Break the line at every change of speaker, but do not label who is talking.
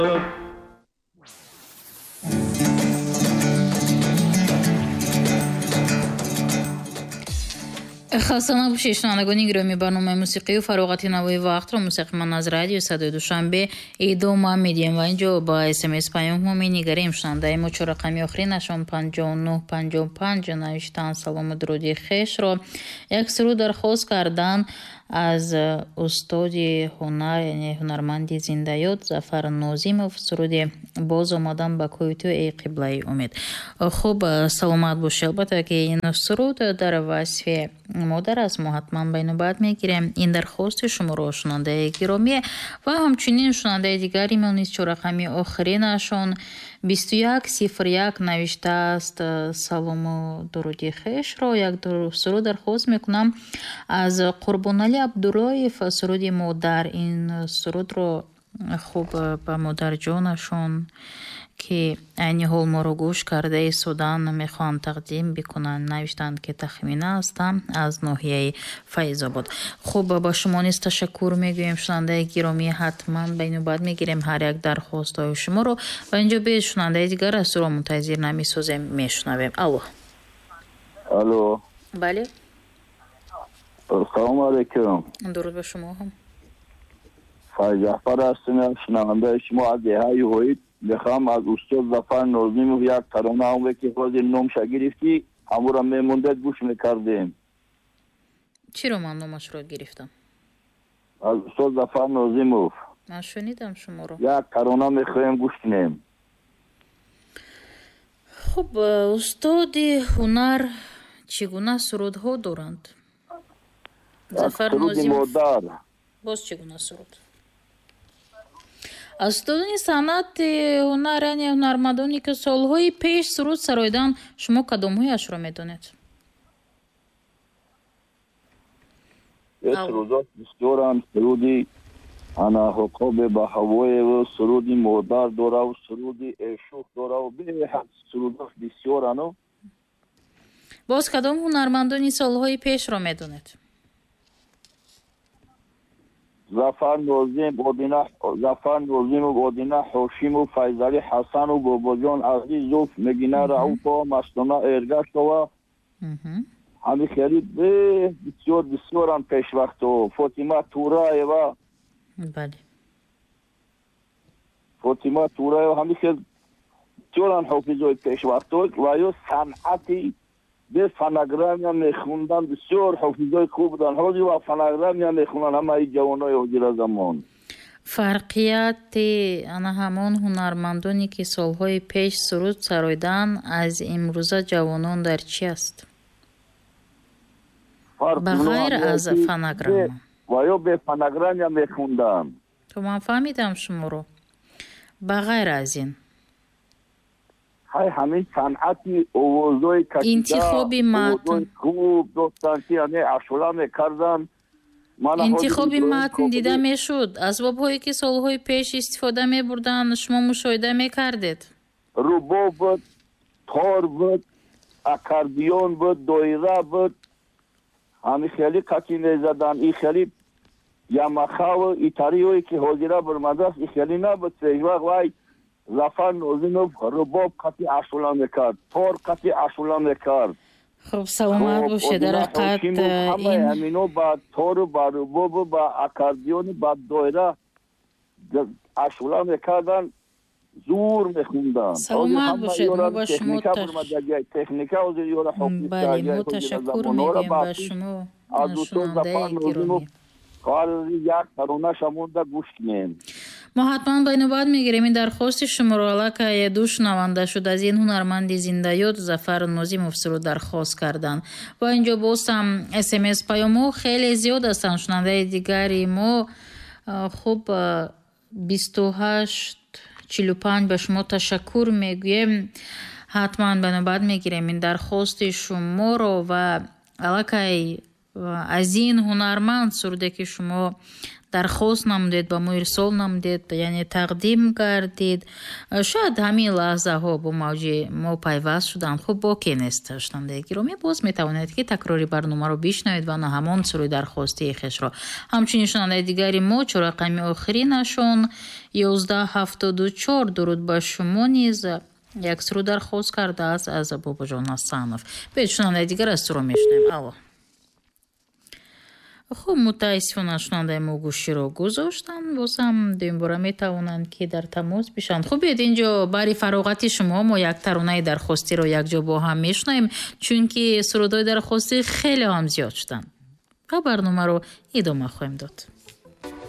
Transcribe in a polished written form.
خسته نباشید شنوندگان گرامی. برنامه موسیقی و فراغت نوای وقت را موسیقی‌مان از رادیو صدای دوشنبه ادامه میدیم و اینجا با SMS پیام ها می‌نگریم. شنونده ما چه رقمی آخری نشان 5955 نوشتن سلام و درودی خیش را یک سرود درخواست کردن از استاد هنر یعنی هنرمند زنده یاد ظفر نازیمов. سرود باز آمدن به کوی تو ای قبله امید. خوب سلامت باشه. البته که این سرود در وصف مادر از ما حتما بین و بعد میگیریم. این درخواست شما رو شنونده گرامی و همچنین شنونده دیگری نیست چه رقمی آخرینشون 2101 نوشته است سلام و درودی خیش را یک سرود درخواست میکنم از قربانعلی عبداللهیف. سرود مادر. این سرود رو خوب به مادر جانشون که این حال ما رو گوش کرده ایستادن میخوان تقدیم بکنن. نوشتند که تخمینه هستم از ناحیه فیض آباد. خوب با شما نیست تشکر میگویم شنونده گرامی. حتما بین و بعد میگیریم هر یک درخواست های شما رو و اینجا به شنونده دیگر از رو منتظر نمیسازیم میشنویم.
الو.
بله.
سلام علیکم.
درود به شما هم.
فیض جعفر هستم شنونده شما از دهه هوید. میخوام از استاد ظفر نازیمov یک ترانه هم که حاضر نامش گرفتی همورا میمونده گوش میکردیم.
چی رو من نامش رو گرفتم؟
از استاد ظفر نازیمov.
من شنیدم شما رو.
یک ترانه میخوایم گوش کنیم.
خب استاد هنر چگونه سرودها دارند؟ ظفر نازیمov باز چگونه سرود؟ استادانی صنعت هنر یعنی هنرمندانی که سالهای پیش سرود سراییدن شما کدامهایش را میدانید؟
سرودات بسیارند. سرودی انا حقاب به هوای و سرودی مادر داره و سرودی عشق داره و به حد سرودات بسیارند.
باز کدام هنرمندانی سالهای پیش را میدانید؟
ظفر نازیمov آدینه حاشیمov فیضعلی حسن و باباجان عزیزov مگینه رعوفا مستانه ارگشتوا همین خیلی بسیار بسیار هم پیش وقت و فاطمه تورایوا.
بله.
فاطمه تورایوا همین خیلی بسیار هم حافظای پیش وقت و یا صنعتی به فنگرامی هم میخوندن بسیار حافظای خوب بودن. حالی و فنگرامی هم میخوندن همه ای جوانای حاضر زمان.
فرقیت همان هنرمندانی که سالهای پیش سرود سراییدن از امروزه جوانان در چی است؟ بغیر از فنگرام
و یا به فنگرامی هم میخوندن.
تو من فهمیدم شما رو. بغیر از این
های همین صنعتی اوازوی کشیده
انتخابی متن
خوب دوستان که همه اشولا میکردن.
انتخابی متن دیده میشد. اسباب هایی که سالهای پیش استفاده میبردن شما مشاهده میکردید؟
رباب بود، تار بود، اکاردیون بود، دایره بود. همین خیلی کتی میزدن. این خیلی یمخه و ایتاری هایی که حاضره برمده است این خیلی نبود. سه وقت وای ظفر نازیمov رباب قطعی اشولا میکرد، تار قطعی اشولا میکرد.
خب سلامت باشه. در حقیقت
این همینو با تار و با رباب و با اکاردیون و با دایره اشولا میکردن زور میخوندن.
سلامت باشه. ما با شما
تکنیکه حاضر یورا حقیقی
بله ما تشکر میگیم با شما شنونده گرامی.
کار یک ترانه شمونده گوش کنیم.
ما حتما بین و بعد میگیریم. این درخواست شما رو علاقه دو شنونده شد از این هنرمند زنده یاد ظفر نازیمov رو درخواست کردن و اینجا باز هم SMS پیامو خیلی زیاد هستن. شنونده دیگری ما خوب 2845 به شما تشکر میگویم. حتما بین و بعد میگیریم این درخواست شما رو و علاقه از این هنرمند سروده که شما дархост намудед, ба мо ирсол намудед, яъне тақдим кардид. шояд ҳамин лаҳзаҳо бо мавҷи мо пайваст шуданд. хуб боқӣ нест. шунавандаи гиромӣ, боз метавонед ки такрори барномаро бишнавед ва на ҳамон суруи дархостии хешро. ҳамчунин шунавандаи дигари мо чорақами охиринашон 1174 дуруд ба шумо низ як суру дархост кардааст аз бобоҷон Ҳасанов. бед шунавандаи дигар аз суро мешунавем. алло. хуб, мутаассифона шунавандаи мо гӯширо гузоштанд. бозам дуюмбора метавонанд ки дар тамос бишанд. хуб, бед инҷо баъри фароғати шумо мо як таронаи дархостиро якҷо бо ҳам мешунавем, чунки сурудҳои дархостӣ хеле ҳам зиёд шуданд. ва барномаро идома хоҳем дод.